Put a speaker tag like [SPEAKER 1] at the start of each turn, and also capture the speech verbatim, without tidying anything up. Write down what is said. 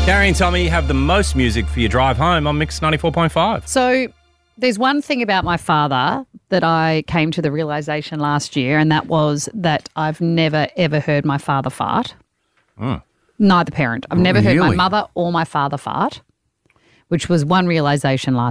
[SPEAKER 1] Carrie and Tommy have the most music for your drive home on Mix ninety-four point five.
[SPEAKER 2] So there's one thing about my father that I came to the realisation last year, and that was that I've never, ever heard my father fart.
[SPEAKER 1] Oh.
[SPEAKER 2] Neither parent. I've never heard my
[SPEAKER 1] Really?
[SPEAKER 2] mother or my father fart, which was one realisation last